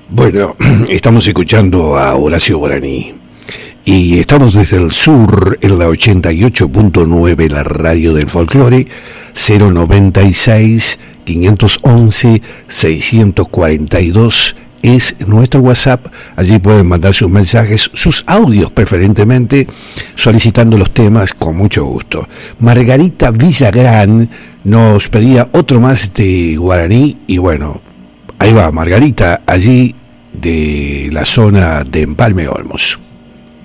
Bueno, estamos escuchando a Horacio Guaraní y estamos desde el sur en la 88.9, la radio del folclore, 096 511 642 es nuestro WhatsApp. Allí pueden mandar sus mensajes, sus audios preferentemente, solicitando los temas con mucho gusto. Margarita Villagrán nos pedía otro más de Guaraní y bueno, ahí va Margarita, allí de la zona de Empalme Olmos.